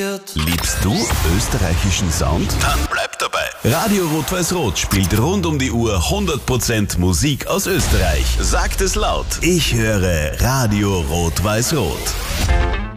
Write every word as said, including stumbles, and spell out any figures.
wird. Liebst du österreichischen Sound? Dann bleib dabei. Radio Rot-Weiß-Rot spielt rund um die Uhr hundert Prozent Musik aus Österreich. Sagt es laut. Ich höre Radio Rot-Weiß-Rot.